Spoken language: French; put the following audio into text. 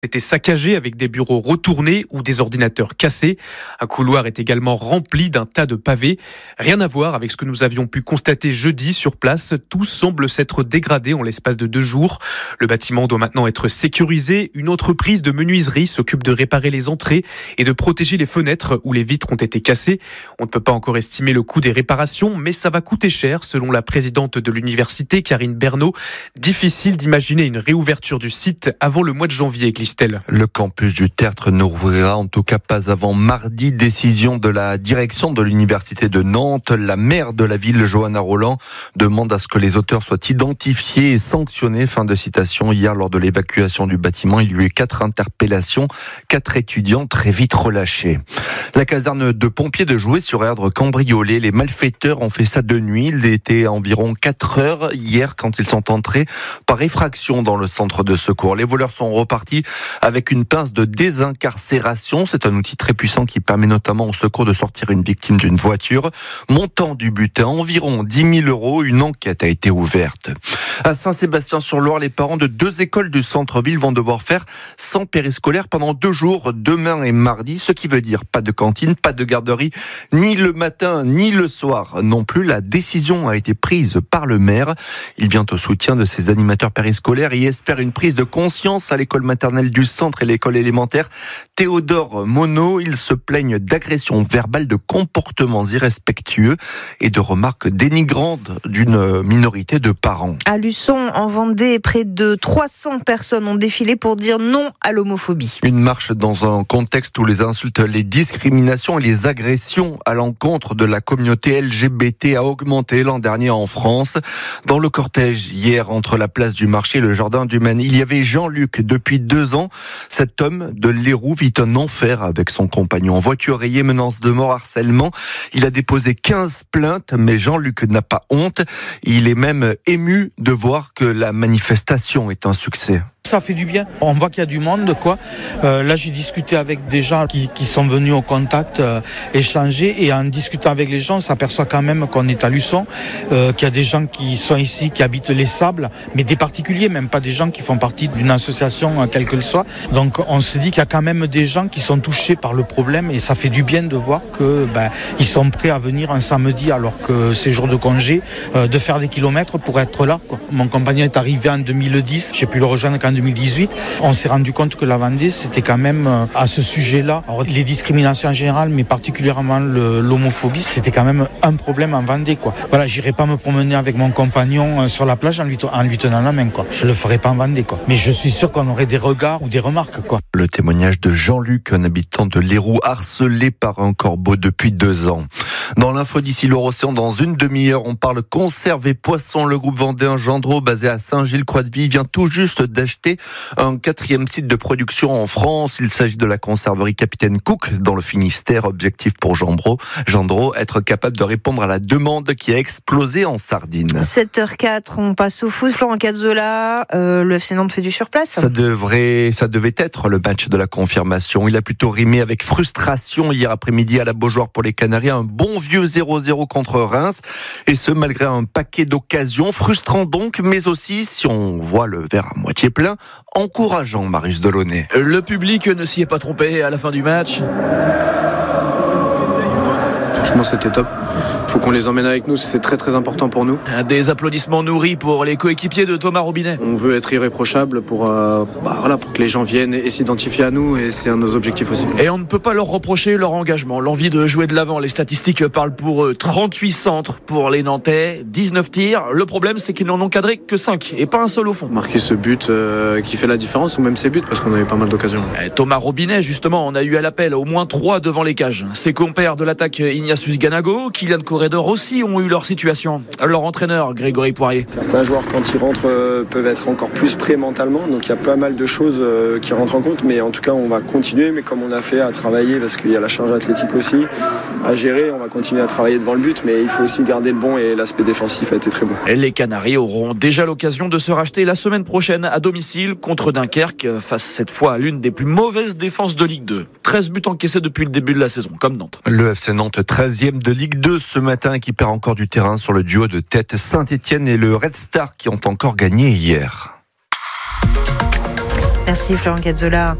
était saccagé avec des bureaux retournés ou des ordinateurs cassés. Un couloir est également rempli d'un tas de pavés. Rien à voir avec ce que nous avions pu constater jeudi sur place. Tout semble s'être dégradé en l'espace de 2 jours. Le bâtiment doit maintenant être sécurisé. Une entreprise de menuiserie s'occupe de réparer les entrées et de protéger les fenêtres où les vitres ont été cassées. On ne peut pas encore estimer le coût des réparations, mais ça va coûter cher selon la présidente de l'université, Karine Bernot. Difficile d'imaginer une réouverture du site avant le mois de janvier, Christelle. Le campus du Tertre ne rouvrira en tout cas pas avant mardi. Décision de la direction de l'université de Nantes. La maire de la ville, Johanna Roland, demande à ce que les auteurs soient identifiés et sanctionnés. Fin de citation. Hier, lors de l'évacuation du bâtiment, il y a eu 4 interpellations, 4 étudiants très vite relâchés. La caserne de pompiers de Joué sur Erdre cambriolée. Les malfaiteurs ont fait ça de nuit. Il était environ 4 heures hier quand ils sont entrés par effraction dans le centre de secours. Les voleurs sont repartis avec une pince de désincarcération. C'est un outil très puissant qui permet notamment au secours de sortir une victime d'une voiture. Montant du butin, environ 10 000 €. Une enquête a été ouverte. À Saint-Sébastien-sur-Loire, les parents de 2 écoles du centre-ville vont devoir faire sans périscolaire pendant 2 jours, demain et mardi, ce qui veut dire pas de cantine, pas de garderie, ni le matin, ni le soir. Non plus, la décision a été prise par le maire. Il vient au soutien de ses animateurs périscolaires et espère une prise de conscience à l'école maternelle du centre et l'école élémentaire Théodore Monod. Ils se plaignent d'agressions verbales, de comportements irrespectueux et de remarques dénigrantes d'une minorité de parents. À Luçon, en Vendée, près de 300 personnes ont défilé pour dire non à l'homophobie. Une marche dans un contexte où les insultes, les discriminations et les agressions à l'encontre de la communauté LGBT a augmenté l'an dernier en France. Dans le cortège, hier, entre la place du marché et le jardin du Maine, il y avait Jean-Luc. Depuis 2 ans, cet homme de l'Héroux vit un enfer avec son compagnon. Voiture rayée, menace de mort, harcèlement. Il a déposé 15 plaintes, mais Jean-Luc n'a pas honte. Il est même ému de voir que la manifestation est un succès. Ça fait du bien. On voit qu'il y a du monde, quoi. Là, j'ai discuté avec des gens qui sont venus au contact, échanger, et en discutant avec les gens, on s'aperçoit quand même qu'on est à Luçon, qu'il y a des gens qui sont ici, qui habitent les Sables, mais des particuliers, même pas des gens qui font partie d'une association, quelle qu'elle soit. Donc, on se dit qu'il y a quand même des gens qui sont touchés par le problème, et ça fait du bien de voir que, ils sont prêts à venir un samedi, alors que c'est jour de congé, de faire des kilomètres pour être là, quoi. Mon compagnon est arrivé en 2010, j'ai pu le rejoindre qu'en 2018, on s'est rendu compte que la Vendée, c'était quand même à ce sujet-là. Alors, les discriminations en général, mais particulièrement l'homophobie, c'était quand même un problème en Vendée, quoi. Voilà, j'irai pas me promener avec mon compagnon sur la plage en lui tenant la main, quoi. Je le ferai pas en Vendée, quoi. Mais je suis sûr qu'on aurait des regards ou des remarques, quoi. Le témoignage de Jean-Luc, un habitant de l'Héroux, harcelé par un corbeau depuis 2 ans. Dans l'info d'ici l'Océan, dans une demi-heure, on parle conserve et poissons. Le groupe vendéen Gendreau, basé à Saint-Gilles-Croix-de-Vie, vient tout juste d'acheter un 4e site de production en France. Il s'agit de la conserverie Capitaine Cook dans le Finistère. Objectif pour Gendreau, être capable de répondre à la demande qui a explosé en sardines. 7h04, on passe au foot. Florent Cazzola, le FC Nantes fait du surplace. Ça devait être le match de la confirmation. Il a plutôt rimé avec frustration hier après-midi à la Beaujoire pour les Canaries. Un bon vieux 0-0 contre Reims. Et ce, malgré un paquet d'occasions. Frustrant donc, mais aussi, si on voit le verre à moitié plein, encourageant, Marius Delaunay. Le public ne s'y est pas trompé à la fin du match. Franchement, c'était top. Faut qu'on les emmène avec nous, c'est très très important pour nous. Des applaudissements nourris pour les coéquipiers de Thomas Robinet. On veut être irréprochable pour que les gens viennent et s'identifient à nous, et c'est un de nos objectifs aussi. Et on ne peut pas leur reprocher leur engagement, l'envie de jouer de l'avant. Les statistiques parlent pour eux. 38 centres pour les Nantais, 19 tirs. Le problème, c'est qu'ils n'en ont cadré que 5 et pas un seul au fond. Marquer ce but qui fait la différence, ou même ces buts, parce qu'on a eu pas mal d'occasions. Thomas Robinet, justement, on a eu à l'appel au moins 3 devant les cages. Ses compères de l'attaque Ignatius Ganago, Kylian Corredor aussi ont eu leur situation. Leur entraîneur, Grégory Poirier. Certains joueurs, quand ils rentrent, peuvent être encore plus prêts mentalement. Donc il y a pas mal de choses qui rentrent en compte. Mais en tout cas, on va continuer. Mais comme on a fait, à travailler, parce qu'il y a la charge athlétique aussi à gérer. On va continuer à travailler devant le but. Mais il faut aussi garder le bon, et l'aspect défensif a été très bon. Et les Canaries auront déjà l'occasion de se racheter la semaine prochaine à domicile contre Dunkerque, face cette fois à l'une des plus mauvaises défenses de Ligue 2. 13 buts encaissés depuis le début de la saison, comme Nantes. Le FC Nantes, 13e de Ligue 2 ce matin, qui perd encore du terrain sur le duo de tête Saint-Etienne et le Red Star, qui ont encore gagné hier. Merci Florent Cazzola.